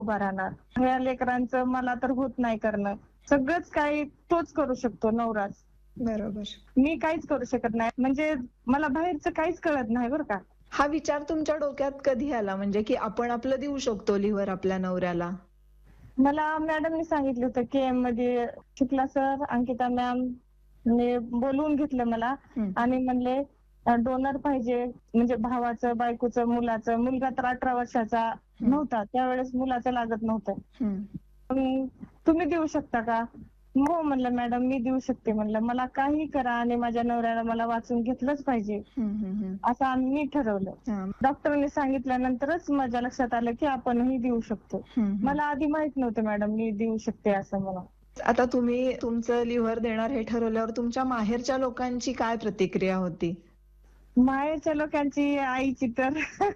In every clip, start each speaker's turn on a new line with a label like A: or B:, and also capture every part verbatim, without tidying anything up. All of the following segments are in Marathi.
A: उभा राहणार. या लेकरांचं मला तर होत नाही करणं. सगळंच काही तोच करू शकतो नवराच.
B: बरोबर.
A: मी काहीच करू शकत नाही. म्हणजे मला बाहेरचं काहीच कळत नाही बरं का.
B: हा विचार तुमच्या डोक्यात कधी आला म्हणजे की आपण आपलं देऊ शकतो लिव्हर आपल्या नवऱ्याला?
A: मला मॅडमनी सांगितलं होतं केएम मध्ये शुक्ला सर, अंकिता मॅम ने बोलवून घेतलं मला
B: हं.
A: आणि म्हणले डोनर पाहिजे म्हणजे भावाचं, बायकोचं, मुलाचं. मुलगा तर अठरा वर्षाचा
B: हं.
A: नव्हता. त्यावेळेस मुलाचं लागत नव्हतं.
B: हं.
A: मग तुम्ही देऊ शकता का? हो म्हणलं मॅडम मी देऊ शकते म्हणलं. मला काही करा आणि माझ्या नवऱ्याला मला वाचून घेतलंच पाहिजे.
B: हं, हं, हं.
A: असं आम्ही ठरवलं.
B: हां.
A: डॉक्टरांनी सांगितल्यानंतरच माझ्या लक्षात आलं की आपणही देऊ शकतो.
B: हं, हं.
A: मला आधी माहित नव्हतं मॅडम मी देऊ शकते असं मला.
B: आता तुम्ही तुमचं लिव्हर देणार हे ठरवल्यावर तुमच्या माहेरच्या लोकांची काय प्रतिक्रिया होती?
A: माहेरच्या लोकांची आईची तर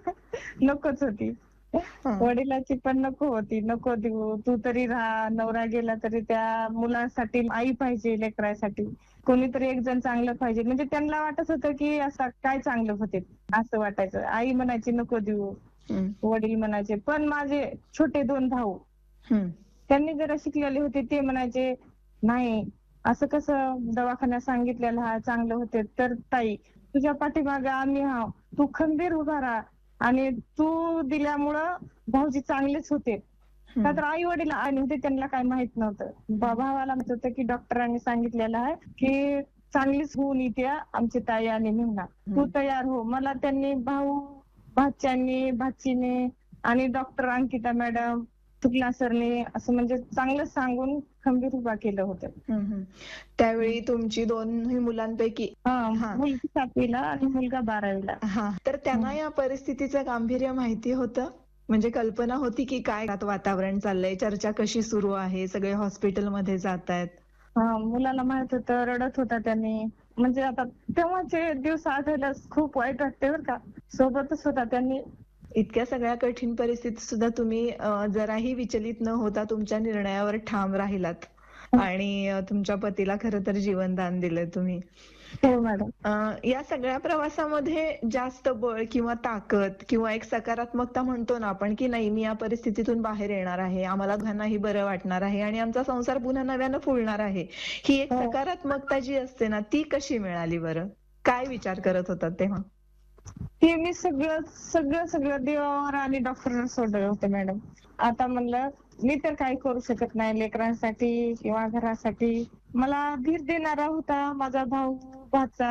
A: नकोच होती.
B: हं.
A: वडिलांची पण नको होती. नको देऊ, तू तरी राहा. नवरा गेला तरी त्या मुलासाठी आई पाहिजे लेकरासाठी. कोणीतरी एक जण चांगलं पाहिजे. म्हणजे त्यांना वाटत होतं की असं काय चांगलं होते असं वाटायचं. आई म्हणायची नको देऊ.
B: हं.
A: वडील म्हणायचे. पण माझे छोटे दोन भाऊ
B: हं.
A: त्यांनी जरा शिकलेले होते ते म्हणायचे नाही असं कसं दवाखान्यात सांगितलेलं हा चांगलं होते. तर ताई तुझ्या पाठीमागे आम्ही आहोत. तू खंबीर उभा राहा आणि तू दिल्यामुळं भाऊजी चांगलेच होते. का तर आई वडील आणि होते त्यांना काही माहित नव्हतं. भावाला म्हणत होतं की डॉक्टरांनी सांगितलेलं आहे की चांगलीच होऊन येते आमची ताई आणि म्हणणार. तू तयार हो. मला त्यांनी भाऊ, भाच्यांनी, भाचीने आणि डॉक्टर अंकिता मॅडम, शुक्ला सरने असं म्हणजे चांगलं सांगून खंबीर उभा केलं होतं.
B: हं, हं. त्यावेळी तुमची दोन्ही मुलांपैकी हां.
A: हां, मुलगी सातवीला आणि मुलगा बारावीला.
B: हां. तर त्यांना या परिस्थितीचं गांभीर्य माहिती होतं? म्हणजे कल्पना होती की काय वातावरण चाललंय, चर्चा कशी सुरू आहे, सगळे हॉस्पिटलमध्ये जातायत?
A: हां, मुलाला माहित होतं, रडत होता त्याने. म्हणजे आता तेव्हाचे दिवस आठवल्यास खूप वाईट वाटते बरं का. सोबतच होता त्यांनी.
B: इतक्या सगळ्या कठीण परिस्थितीत सुद्धा तुम्ही अ, जराही विचलित न होता तुमच्या निर्णयावर ठाम राहिलात आणि अ, तुमच्या पतीला खरं तर जीवनदान दिलंय तुम्ही.
A: हो मॅडम.
B: अ, या सगळ्या प्रवासामध्ये जास्त बळ किंवा ताकद किंवा एक सकारात्मकता म्हणतो ना आपण की नाही मी या परिस्थितीतून बाहेर येणार आहे, आम्हाला दोघांनाही बरं वाटणार आहे आणि आमचा संसार पुन्हा नव्यानं फुलणार आहे. ही एक
A: हो.
B: सकारात्मकता जी असते ना ती कशी मिळाली बरं? काय विचार करत होतात तेव्हा?
A: ते मी सगळं सगळं सगळं देवावर आणि डॉक्टरांवर सोडलं होतं मॅडम. आता म्हणलं मी तर काही करू शकत नाही लेकरांसाठी किंवा घरासाठी. मला धीर देणारा होता माझा भाऊ, भाचा,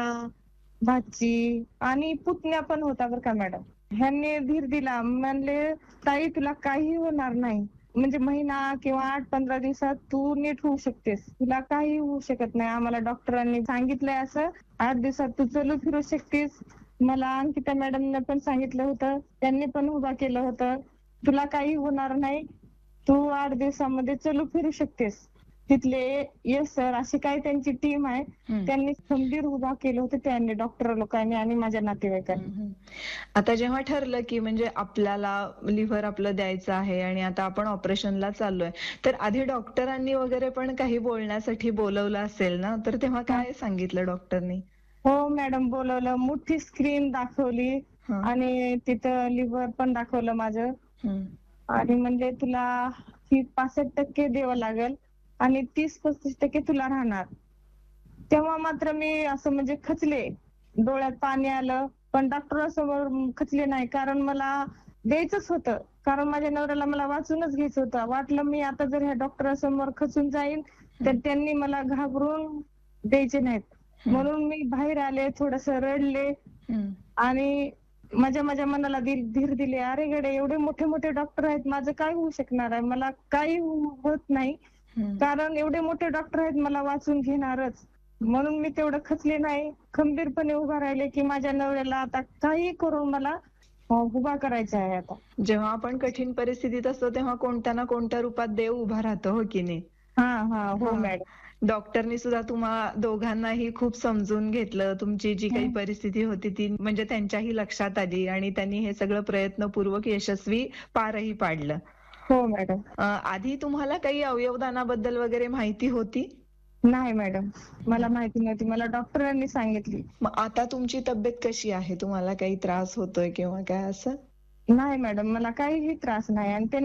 A: भाची आणि पुतण्या पण होता बरं का मॅडम. ह्यांनी धीर दिला. म्हणले ताई तुला काही होणार नाही. म्हणजे महिना किंवा आठ पंधरा दिवसात तू नीट होऊ शकतेस. तुला काही होऊ शकत नाही. आम्हाला डॉक्टरांनी सांगितलंय असं आठ दिवसात तू चलू फिरू शकतेस. मला अंकिता मॅडमने पण सांगितलं होतं. त्यांनी पण उभा केलं होतं. तुला काही होणार नाही. तू आठ दिवसामध्ये चलू फिरू शकतेस. तिथले येस सर अशी काय त्यांची टीम आहे.
B: हं.
A: त्यांनी खंबीर उभा केलं होतं त्यांनी डॉक्टर लोकांनी आणि माझ्या नातेवाईकांनी.
B: हं, हं. आता जेव्हा ठरलं की म्हणजे आपल्याला लिव्हर आपलं द्यायचं आहे आणि आता आपण ऑपरेशनला चाललोय, तर आधी डॉक्टरांनी वगैरे पण काही बोलण्यासाठी बोलवलं असेल ना? तर तेव्हा काय सांगितलं डॉक्टरनी?
A: हो मॅडम बोलवलं. मोठी स्क्रीन दाखवली
B: हं.
A: आणि तिथं लिव्हर पण दाखवलं माझं
B: हं.
A: आणि म्हणले तुला ही पासष्ट टक्के द्यावं लागेल आणि तीस पस्तीस टक्के तुला राहणार. तेव्हा मात्र मी असं म्हणजे खचले. डोळ्यात पाणी आलं. पण डॉक्टरांसमोर खचले नाही कारण मला द्यायचंच होतं. कारण माझ्या नवऱ्याला मला वाचूनच घ्यायचं होतं. वाटलं मी आता जर ह्या डॉक्टरांसमोर खचून जाईन तर त्यांनी मला घाबरून द्यायचे नाहीत. म्हणून मी बाहेर आले, थोडंसं रडले
B: हं.
A: आणि माझ्या माझ्या मनाला धीर दिले. अरे गडे एवढे मोठे मोठे डॉक्टर आहेत. माझं काय होऊ शकणार आहे? मला काही होत नाही.
B: हं.
A: कारण एवढे मोठे डॉक्टर आहेत मला वाचून घेणारच. म्हणून मी तेवढं खचले नाही. खंबीरपणे उभा राहिले की माझ्या नवऱ्याला आता काही करून मला अ, उभा करायचा आहे आता.
B: जेव्हा आपण कठीण परिस्थितीत असतो तेव्हा कोणत्या ना कोणत्या रूपात देव उभा राहतो, हो की नाही?
A: हां, हां. हो
B: हां.
A: मॅडम.
B: डॉक्टरनी सुद्धा तुम्हा दोघांनाही खूप समजून घेतलं. तुमची जी काही परिस्थिती होती ती म्हणजे त्यांच्याही लक्षात आली आणि त्यांनी हे सगळं प्रयत्नपूर्वक यशस्वी पारही पाडलं.
A: हो मॅडम.
B: अ, आधी तुम्हाला काही अवयवदानाबद्दल वगैरे माहिती होती?
A: नाही मॅडम. मला माहिती नव्हती. मला डॉक्टरांनी सांगितली.
B: मग आता तुमची तब्येत कशी आहे? तुम्हाला काही त्रास होतोय किंवा काय असं?
A: नाही मॅडम मला काहीही त्रास नाही आणि